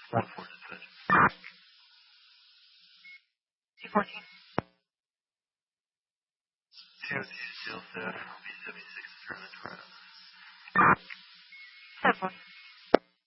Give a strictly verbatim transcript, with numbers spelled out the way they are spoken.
One four dispatch. T fourteen. Two two seal set. B seventy six is running the front. Seven.